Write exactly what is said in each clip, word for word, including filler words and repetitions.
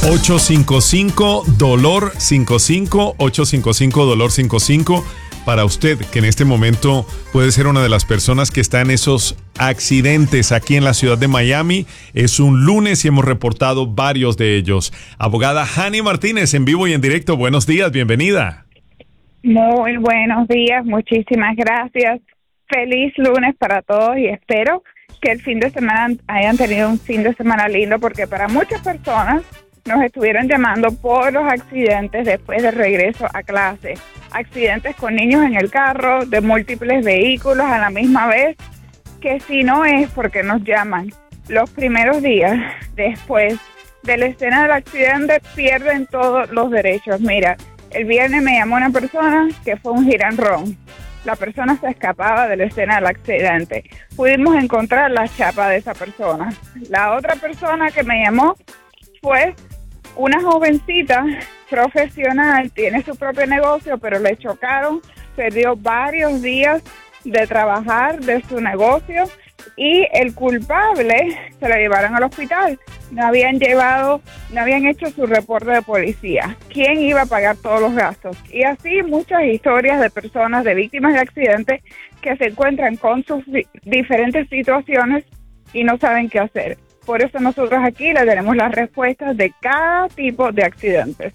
ocho cinco cinco dolor cincuenta y cinco, ocho cinco cinco dolor cincuenta y cinco. Para usted, que en este momento puede ser una de las personas que está en esos accidentes aquí en la ciudad de Miami. Es un lunes y hemos reportado varios de ellos. Abogada Hani Martínez, en vivo y en directo. Buenos días, bienvenida. Muy buenos días, muchísimas gracias. Feliz lunes para todos y espero que el fin de semana hayan tenido un fin de semana lindo, porque para muchas personas nos estuvieron llamando por los accidentes después del regreso a clase. Accidentes con niños en el carro, de múltiples vehículos a la misma vez, que si no es porque nos llaman los primeros días después de la escena del accidente, pierden todos los derechos. Mira, el viernes me llamó una persona que fue un hit and run. La persona se escapaba de la escena del accidente. Pudimos encontrar la chapa de esa persona. La otra persona que me llamó fue una jovencita profesional, tiene su propio negocio, pero le chocaron, perdió varios días de trabajar de su negocio y el culpable se lo llevaron al hospital. No habían llevado, no habían hecho su reporte de policía. ¿Quién iba a pagar todos los gastos? Y así muchas historias de personas, de víctimas de accidentes que se encuentran con sus diferentes situaciones y no saben qué hacer. Por eso nosotros aquí le tenemos las respuestas de cada tipo de accidentes.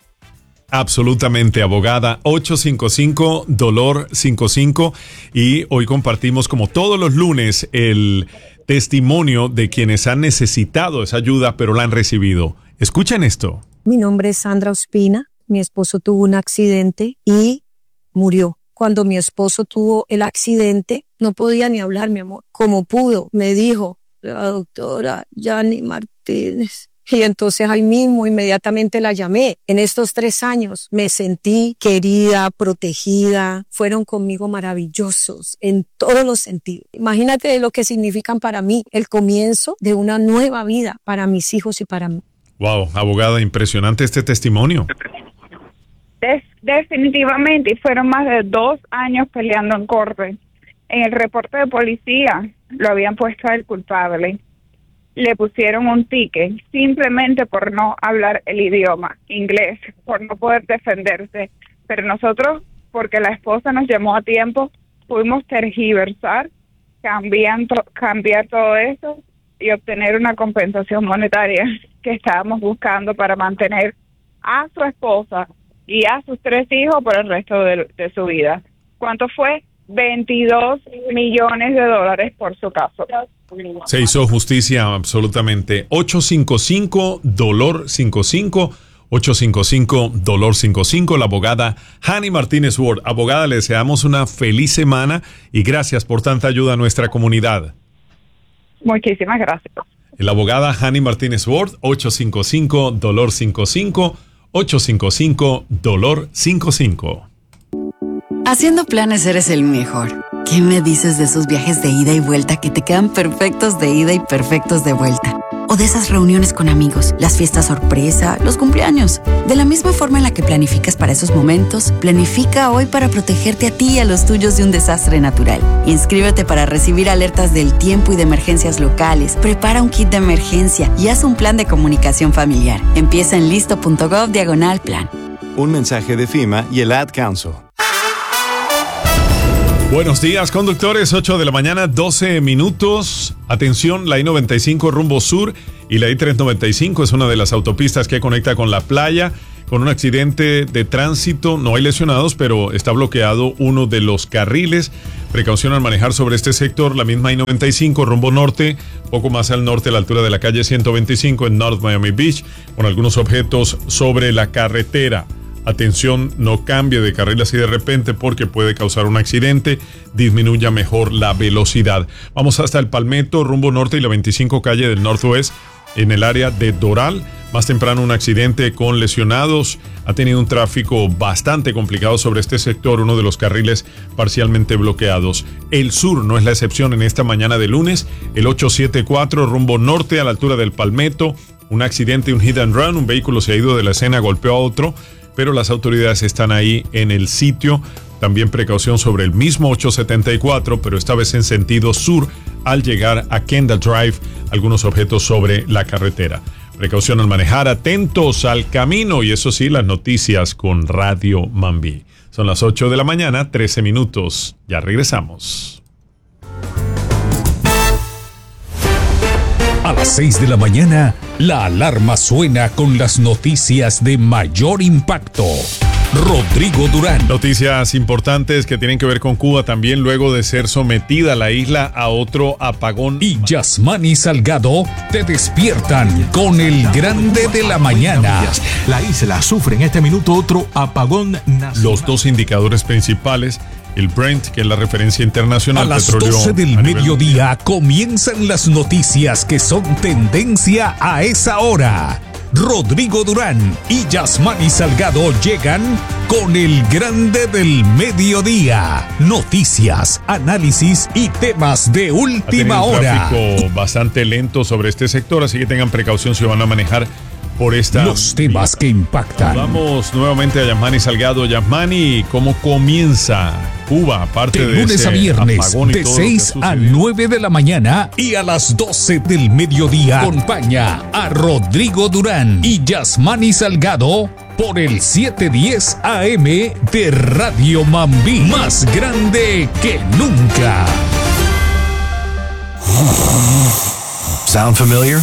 Absolutamente, abogada. ocho cinco cinco dolor cincuenta y cinco. Y hoy compartimos, como todos los lunes, el testimonio de quienes han necesitado esa ayuda, pero la han recibido. Escuchen esto. Mi nombre es Sandra Ospina. Mi esposo tuvo un accidente y murió. Cuando mi esposo tuvo el accidente, no podía ni hablar, mi amor. Como pudo, me dijo la doctora Yani Martínez. Y entonces ahí mismo inmediatamente la llamé. En estos tres años me sentí querida, protegida. Fueron conmigo maravillosos en todos los sentidos. Imagínate lo que significan para mí el comienzo de una nueva vida para mis hijos y para mí. Wow, abogada, impresionante este testimonio. Des- definitivamente, y fueron más de dos años peleando en corte. En el reporte de policía lo habían puesto al culpable. Le pusieron un ticket simplemente por no hablar el idioma inglés, por no poder defenderse. Pero nosotros, porque la esposa nos llamó a tiempo, pudimos tergiversar, cambiando, cambiar todo eso y obtener una compensación monetaria que estábamos buscando para mantener a su esposa y a sus tres hijos por el resto de, de su vida. ¿Cuánto fue? veintidós millones de dólares por su caso. Se hizo justicia absolutamente. ocho cinco cinco dolor cincuenta y cinco, ocho cinco cinco dolor cincuenta y cinco. La abogada Hani Martínez Ward. Abogada, le deseamos una feliz semana y gracias por tanta ayuda a nuestra comunidad. Muchísimas gracias. La abogada Hani Martínez Ward, ocho cinco cinco dolor cincuenta y cinco, ocho cinco cinco dolor cincuenta y cinco. Haciendo planes eres el mejor. ¿Qué me dices de esos viajes de ida y vuelta que te quedan perfectos de ida y perfectos de vuelta? O de esas reuniones con amigos, las fiestas sorpresa, los cumpleaños. De la misma forma en la que planificas para esos momentos, planifica hoy para protegerte a ti y a los tuyos de un desastre natural. Inscríbete para recibir alertas del tiempo y de emergencias locales. Prepara un kit de emergencia y haz un plan de comunicación familiar. Empieza en listo.gov diagonal plan. Un mensaje de FEMA y el Ad Council. Buenos días, conductores. ocho de la mañana, doce minutos. Atención, la I noventa y cinco rumbo sur y la I trescientos noventa y cinco es una de las autopistas que conecta con la playa. Con un accidente de tránsito, no hay lesionados, pero está bloqueado uno de los carriles. Precaución al manejar sobre este sector. La misma I noventa y cinco rumbo norte, poco más al norte a la altura de la calle ciento veinticinco en North Miami Beach, con algunos objetos sobre la carretera. Atención, no cambie de carril así de repente porque puede causar un accidente. Disminuya mejor la velocidad. Vamos hasta el Palmetto, rumbo norte y la veinticinco calle del Northwest en el área de Doral. Más temprano un accidente con lesionados. Ha tenido un tráfico bastante complicado sobre este sector, uno de los carriles parcialmente bloqueados. El sur no es la excepción en esta mañana de lunes. El ochocientos setenta y cuatro rumbo norte a la altura del Palmetto. Un accidente, un hit and run. Un vehículo se ha ido de la escena, golpeó a otro, pero las autoridades están ahí en el sitio. También precaución sobre el mismo ochocientos setenta y cuatro, pero esta vez en sentido sur al llegar a Kendall Drive, algunos objetos sobre la carretera. Precaución al manejar, atentos al camino y eso sí, las noticias con Radio Mambí. Son las ocho de la mañana, trece minutos. Ya regresamos. A las seis de la mañana, la alarma suena con las noticias de mayor impacto. Rodrigo Durán. Noticias importantes que tienen que ver con Cuba también luego de ser sometida la isla a otro apagón. Y Yasmani Salgado te despiertan con el grande de la mañana. La isla sufre en este minuto otro apagón nacional. Los dos indicadores principales, el Brent, que es la referencia internacional. A las petróleo doce del a nivel mediodía mundial. comienzan las noticias que son tendencia a esa hora. Rodrigo Durán y Yasmani Salgado llegan con el grande del mediodía. Noticias, análisis y temas de última Ha tenido un hora. tráfico bastante lento sobre este sector, así que tengan precaución si van a manejar por esta. Los temas que impactan. Vamos nuevamente a Yasmani Salgado. Yasmani, ¿cómo comienza Cuba? Aparte De de lunes ese a viernes, apagón y de todo lo que seis ha a sucedido. nueve de la mañana y a las doce del mediodía. Acompaña a Rodrigo Durán y Yasmani Salgado por el setecientos diez A M de Radio Mambí. Más grande que nunca. Sound familiar?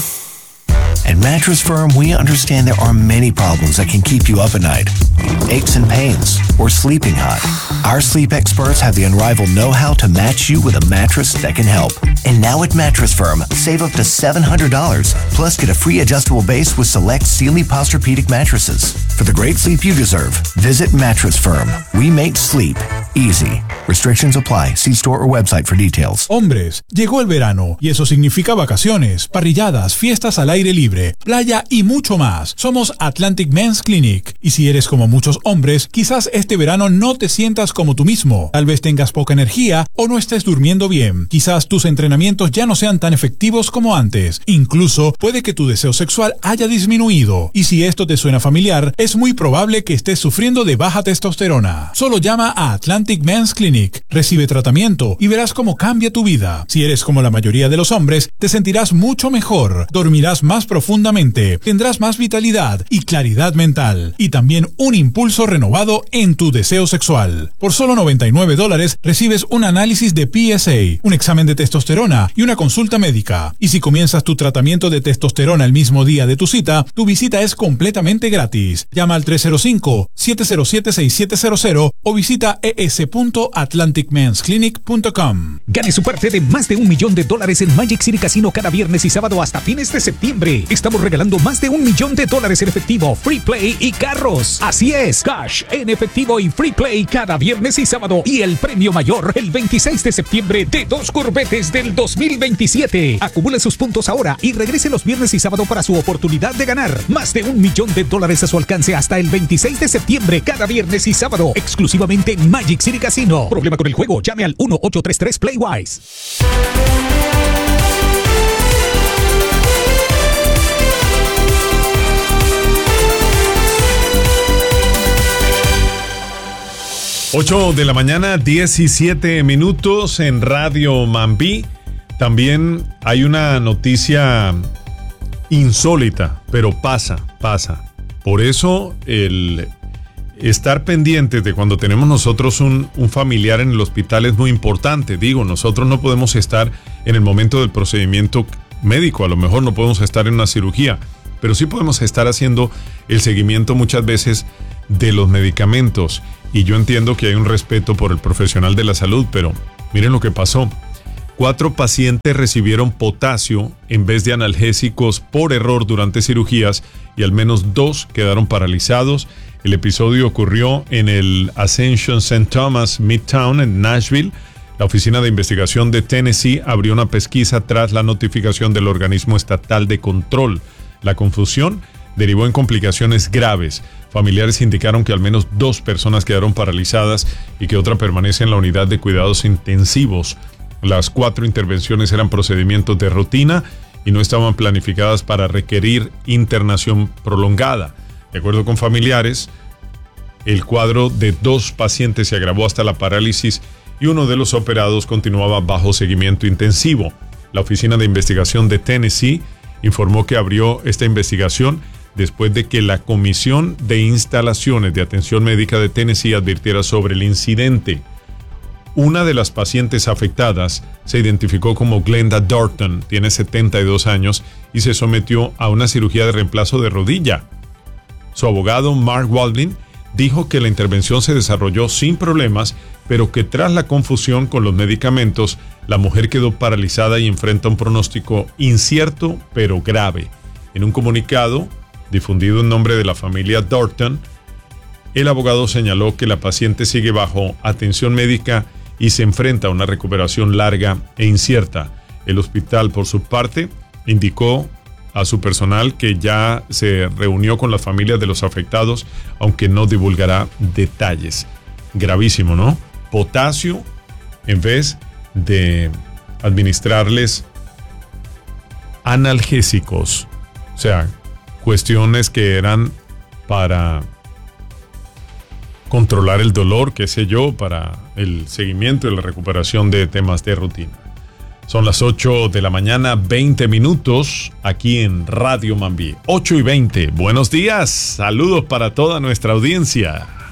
At Mattress Firm, we understand there are many problems that can keep you up at night. Aches and pains, or sleeping hot. Our sleep experts have the unrivaled know-how to match you with a mattress that can help. And now at Mattress Firm, save up to seven hundred dollars, plus get a free adjustable base with select Sealy Posturepedic mattresses. For the great sleep you deserve, visit Mattress Firm. We make sleep easy. Restrictions apply. See store or website for details. Hombres, llegó el verano y eso significa vacaciones, parrilladas, fiestas al aire libre, playa y mucho más. Somos Atlantic Men's Clinic y si eres como muchos hombres, quizás este verano no te sientas como tú mismo. Tal vez tengas poca energía o no estés durmiendo bien. Quizás tus entrenamientos ya no sean tan efectivos como antes. Incluso puede que tu deseo sexual haya disminuido. Y si esto te suena familiar, es muy probable que estés sufriendo de baja testosterona. Solo llama a Atlantic Men's Clinic, recibe tratamiento y verás cómo cambia tu vida. Si eres como la mayoría de los hombres, te sentirás mucho mejor, dormirás más profundamente, tendrás más vitalidad y claridad mental, y también un impulso renovado en tu deseo sexual. Por solo noventa y nueve dólares recibes un análisis de P S A, un examen de testosterona y una consulta médica. Y si comienzas tu tratamiento de testosterona el mismo día de tu cita, tu visita es completamente gratis. Llama al tres cero cinco, siete cero siete, seis siete cero cero o visita e s punto atlantic mens clinic punto com. Gane su parte de más de un millón de dólares en Magic City Casino cada viernes y sábado hasta fines de septiembre. Estamos regalando más de un millón de dólares en efectivo, free play y carros. Así es, cash en efectivo y free play cada viernes y sábado. Y el premio mayor el veintiséis de septiembre de dos Corvettes del dos mil veintisiete. Acumule sus puntos ahora y regrese los viernes y sábado para su oportunidad de ganar más de un millón de dólares a su alcance hasta el veintiséis de septiembre cada viernes y sábado. Exclusivamente en Magic City Casino. Problema con el juego, llame al uno ocho tres tres Playwise. ocho de la mañana, diecisiete minutos en Radio Mambí. También hay una noticia insólita, pero pasa, pasa. Por eso el estar pendientes de cuando tenemos nosotros un, un familiar en el hospital es muy importante. Digo, nosotros no podemos estar en el momento del procedimiento médico, a lo mejor no podemos estar en una cirugía, pero sí podemos estar haciendo el seguimiento muchas veces de los medicamentos. Y yo entiendo que hay un respeto por el profesional de la salud, pero miren lo que pasó. Cuatro pacientes recibieron potasio en vez de analgésicos por error durante cirugías y al menos dos quedaron paralizados. El episodio ocurrió en el Ascension Saint Thomas Midtown en Nashville. La Oficina de Investigación de Tennessee abrió una pesquisa tras la notificación del organismo estatal de control. La confusión derivó en complicaciones graves. Familiares indicaron que al menos dos personas quedaron paralizadas y que otra permanece en la unidad de cuidados intensivos. Las cuatro intervenciones eran procedimientos de rutina y no estaban planificadas para requerir internación prolongada. De acuerdo con familiares, el cuadro de dos pacientes se agravó hasta la parálisis y uno de los operados continuaba bajo seguimiento intensivo. La Oficina de Investigación de Tennessee informó que abrió esta investigación después de que la Comisión de Instalaciones de Atención Médica de Tennessee advirtiera sobre el incidente. Una de las pacientes afectadas se identificó como Glenda Dorton, tiene setenta y dos años y se sometió a una cirugía de reemplazo de rodilla. Su abogado, Mark Waldlin, dijo que la intervención se desarrolló sin problemas, pero que tras la confusión con los medicamentos, la mujer quedó paralizada y enfrenta un pronóstico incierto pero grave. En un comunicado difundido en nombre de la familia Dorton, el abogado señaló que la paciente sigue bajo atención médica y se enfrenta a una recuperación larga e incierta. El hospital, por su parte, indicó a su personal que ya se reunió con las familias de los afectados, aunque no divulgará detalles. Gravísimo, ¿no? Potasio en vez de administrarles analgésicos. O sea, cuestiones que eran para controlar el dolor, qué sé yo, para el seguimiento y la recuperación de temas de rutina. Son las ocho de la mañana, veinte minutos, aquí en Radio Mambí. ocho y veinte. Buenos días, saludos para toda nuestra audiencia.